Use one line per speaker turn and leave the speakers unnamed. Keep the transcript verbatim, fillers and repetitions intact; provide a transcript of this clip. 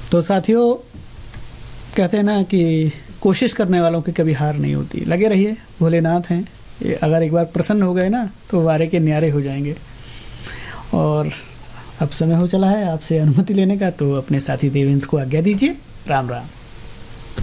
तो साथियों, कहते हैं ना कि कोशिश करने वालों की कभी हार नहीं होती। लगे रहिए, भोलेनाथ हैं ये, अगर एक बार प्रसन्न हो गए ना तो वारे के न्यारे हो जाएंगे। और अब समय हो चला है आपसे अनुमति लेने का, तो अपने साथी देवेंद्र को आज्ञा दीजिए। राम राम।